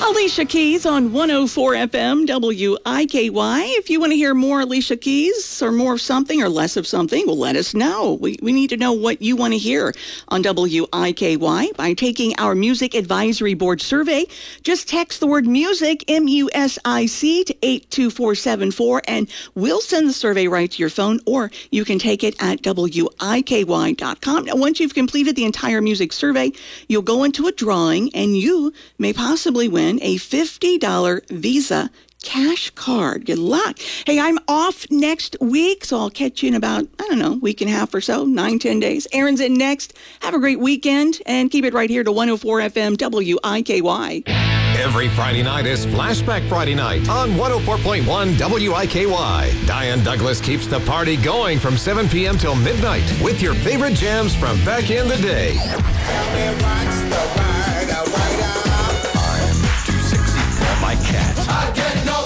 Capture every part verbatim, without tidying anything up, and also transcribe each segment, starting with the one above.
Alicia Keys on one oh four F M W I K Y. If you want to hear more Alicia Keys or more of something or less of something, well, let us know. We, we need to know what you want to hear on W I K Y by taking our Music Advisory Board survey. Just text the word music, M U S I C, to eight two four seven four, and we'll send the survey right to your phone, or you can take it at W I K Y dot com. Now, once you've completed the entire music survey, you'll go into a drawing, and you may possibly win a fifty dollars Visa cash card. Good luck. Hey, I'm off next week, so I'll catch you in about, I don't know, week and a half or so, nine, ten days. Aaron's in next. Have a great weekend, and keep it right here to one oh four F M W I K Y. Every Friday night is Flashback Friday night on one oh four point one W I K Y. Diane Douglas keeps the party going from seven p.m. till midnight with your favorite jams from back in the day. My cat. I get no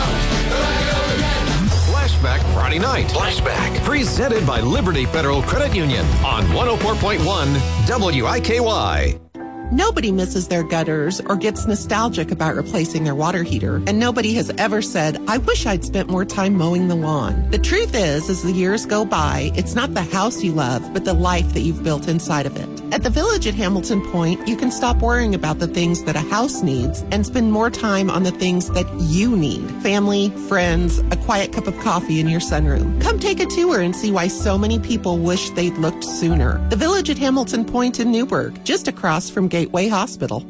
time. Flashback Friday night. Flashback. Presented by Liberty Federal Credit Union on one oh four point one W I K Y. Nobody misses their gutters or gets nostalgic about replacing their water heater, and nobody has ever said, I wish I'd spent more time mowing the lawn. The truth is, as the years go by, it's not the house you love, but the life that you've built inside of it. At the Village at Hamilton Point, you can stop worrying about the things that a house needs and spend more time on the things that you need. Family, friends, a quiet cup of coffee in your sunroom. Come take a tour and see why so many people wish they'd looked sooner. The Village at Hamilton Point in Newburgh, just across from Gateway Hospital.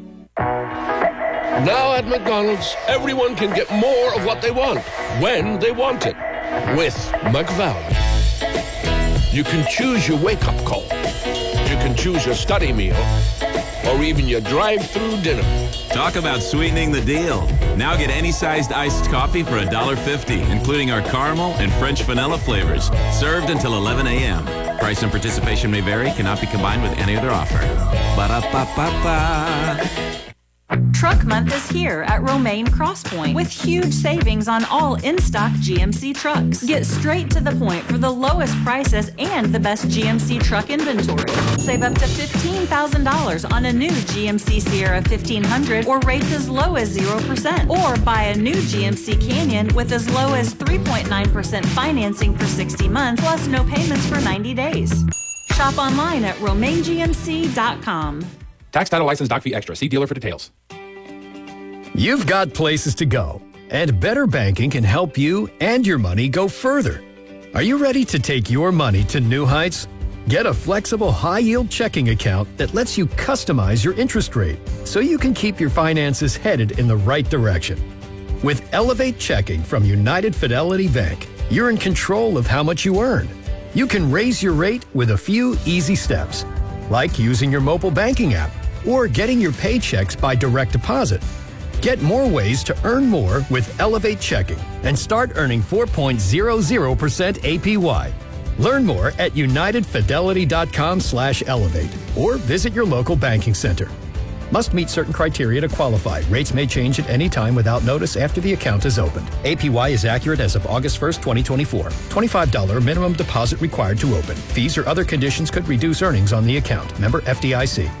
Now at McDonald's, everyone can get more of what they want, when they want it, with McValue. You can choose your wake-up call. You can choose your study meal, or even your drive-through dinner. Talk about sweetening the deal. Now get any sized iced coffee for one dollar fifty, including our caramel and French vanilla flavors. Served until eleven a.m. Price and participation may vary, cannot be combined with any other offer. Ba-da-ba-ba-ba. Truck Month is here at Romaine Crosspoint with huge savings on all in-stock G M C trucks. Get straight to the point for the lowest prices and the best G M C truck inventory. Save up to fifteen thousand dollars on a new G M C Sierra fifteen hundred or rates as low as zero percent. Or buy a new G M C Canyon with as low as three point nine percent financing for sixty months plus no payments for ninety days. Shop online at romaine G M C dot com. Tax, title, license, doc fee extra. See dealer for details. You've got places to go, and Better Banking can help you and your money go further. Are you ready to take your money to new heights? Get a flexible, high-yield checking account that lets you customize your interest rate so you can keep your finances headed in the right direction. With Elevate Checking from United Fidelity Bank, you're in control of how much you earn. You can raise your rate with a few easy steps, like using your mobile banking app or getting your paychecks by direct deposit. Get more ways to earn more with Elevate Checking and start earning four point zero zero percent A P Y. Learn more at unitedfidelity.com slash elevate or visit your local banking center. Must meet certain criteria to qualify. Rates may change at any time without notice after the account is opened. A P Y is accurate as of August first, twenty twenty-four. twenty-five dollars minimum deposit required to open. Fees or other conditions could reduce earnings on the account. Member F D I C.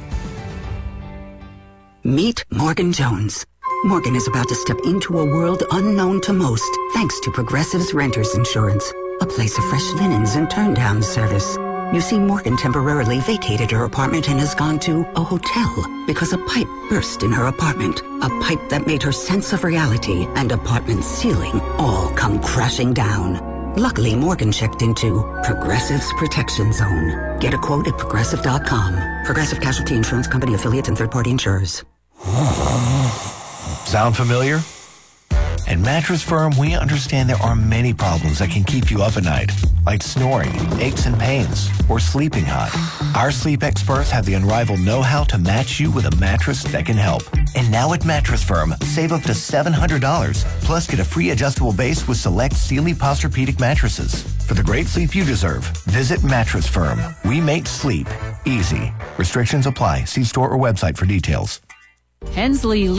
Meet Morgan Jones. Morgan is about to step into a world unknown to most, thanks to Progressive's Renters Insurance, a place of fresh linens and turn-down service. You see, Morgan temporarily vacated her apartment and has gone to a hotel because a pipe burst in her apartment, a pipe that made her sense of reality and apartment ceiling all come crashing down. Luckily, Morgan checked into Progressive's Protection Zone. Get a quote at progressive dot com. Progressive Casualty Insurance Company, affiliates, and third-party insurers. Sound familiar? At Mattress Firm, we understand there are many problems that can keep you up at night, like snoring, aches and pains, or sleeping hot. Our sleep experts have the unrivaled know-how to match you with a mattress that can help. And now at Mattress Firm, save up to seven hundred dollars, plus get a free adjustable base with select Sealy Posturepedic mattresses. For the great sleep you deserve, visit Mattress Firm. We make sleep easy. Restrictions apply. See store or website for details. Hensley